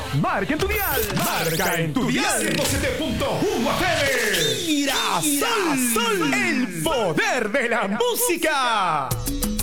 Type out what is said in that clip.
Marca en tu dial. Marca en tu dial. 107.1 FM. Girasol. El poder de la música.